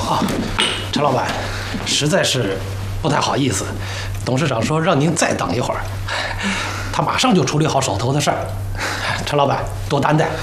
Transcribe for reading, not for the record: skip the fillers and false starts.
好，陈老板，实在是不太好意思，董事长说让您再等一会儿，他马上就处理好手头的事儿。陈老板多担待。